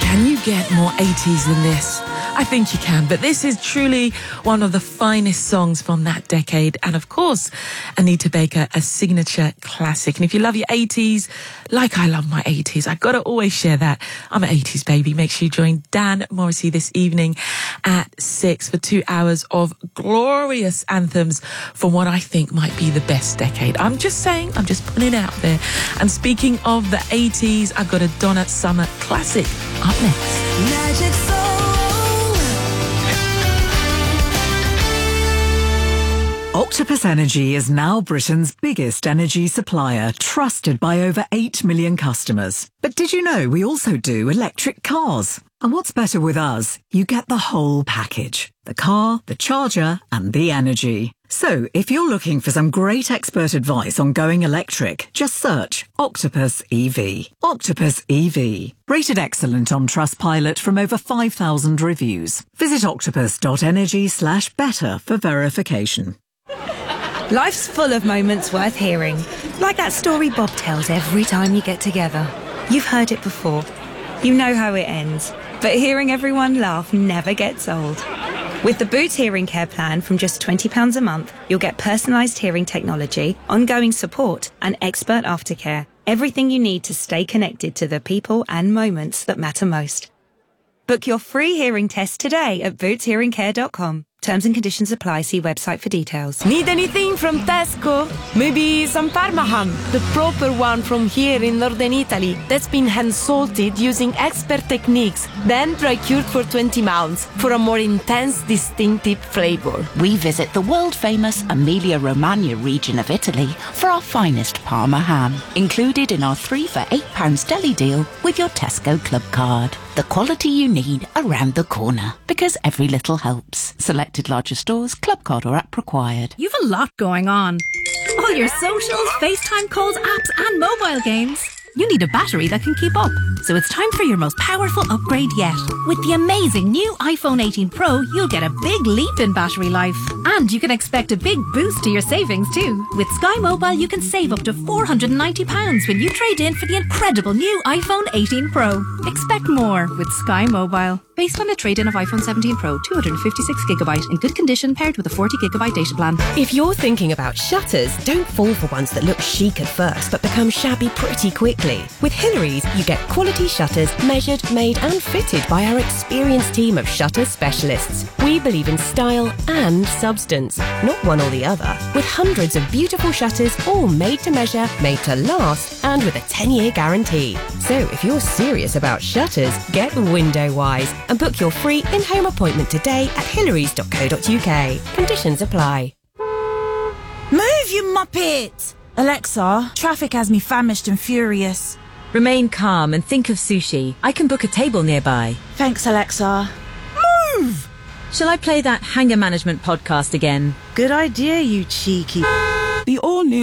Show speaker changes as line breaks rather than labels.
Can you get more 80s than this? I think you can, but this is truly one of the finest songs from that decade. And of course, Anita Baker, a signature classic. And if you love your 80s, like I love my 80s, I gotta always share that. I'm an 80s baby. Make sure you join Dan Morrissey this evening at 6 for 2 hours of glorious anthems from what I think might be the best decade. I'm just saying, I'm just putting it out there. And speaking of the 80s, I've got a Donna Summer classic up next.
Magic Soul.
Octopus Energy is now Britain's biggest energy supplier, trusted by over 8 million customers. But did you know we also do electric cars? And what's better with us? You get the whole package. The car, the charger, and the energy. So, if you're looking for some great expert advice on going electric, just search Octopus EV. Octopus EV. Rated excellent on Trustpilot from over 5,000 reviews. Visit octopus.energy/better for verification.
Life's full of moments worth hearing. Like that story Bob tells every time you get together. You've heard it before. You know how it ends. But hearing everyone laugh never gets old. With the Boots Hearing Care plan from just £20 a month, you'll get personalised hearing technology, ongoing support and expert aftercare. Everything you need to stay connected to the people and moments that matter most. Book your free hearing test today at bootshearingcare.com. Terms and conditions apply. See website for details.
Need anything from Tesco? Maybe some Parma ham, the proper one from here in northern Italy, that's been hand-salted using expert techniques, then dry-cured for 20 months for a more intense, distinctive flavour.
We visit the world-famous Emilia-Romagna region of Italy for our finest Parma ham, included in our 3 for £8 deli deal with your Tesco Club card. The quality you need around the corner, because every little helps. Selected larger stores, club card or app required.
You've a lot going on. All your socials, FaceTime calls, apps and mobile games. You need a battery that can keep up. So it's time for your most powerful upgrade yet. With the amazing new iPhone 18 Pro, you'll get a big leap in battery life. And you can expect a big boost to your savings too. With Sky Mobile, you can save up to £490 when you trade in for the incredible new iPhone 18 Pro. Expect more with Sky Mobile. Based on a trade-in of iPhone 17 Pro, 256GB in good condition paired with a 40GB data plan.
If you're thinking about shutters, don't fall for ones that look chic at first but become shabby pretty quickly. With Hillary's, you get quality shutters measured, made and fitted by our experienced team of shutter specialists. We believe in style and substance, not one or the other. With hundreds of beautiful shutters, all made to measure, made to last, and with a 10-year guarantee. So if you're serious about shutters, get Windowwise and book your free in-home appointment today at hillarys.co.uk. Conditions apply.
Move, you muppet! Alexa, traffic has me famished and furious.
Remain calm and think of sushi. I can book a table nearby.
Thanks, Alexa. Move!
Shall I play that Hanger Management podcast again?
Good idea, you cheeky...